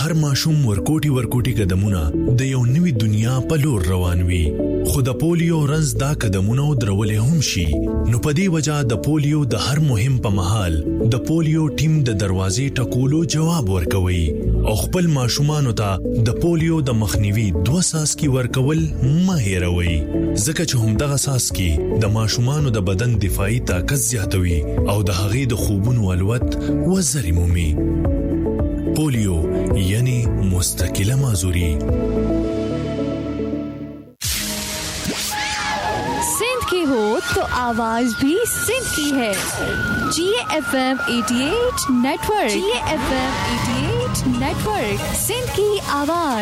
هر ماشوم ورکوټي قدمونه د یو نوې دنیا په لور روان وي. خو د پولیو رنځ دا قدمونه درولې هم شي. نو په دې وجہ د پولیو د هر مهم په مهال د پولیو ټیم د دروازې ټکولو جواب ورکوي او خپل ماشومانو ته د پولیو د مخنیوي 2 ساسکي ورکول مه هېروئ، ځکه چې همدغه ساسکي د ماشومانو د بدن دفاعي طاقت زیاتوي او د هغې د خوبونو الوت وزرې مومي. پولیو یعنی مستقله معذوری. सिंध की हो तो आवाज भी सिंध की है. GFM 88 नेटवर्क. GFM 88 नेटवर्क, सिंध की आवाज.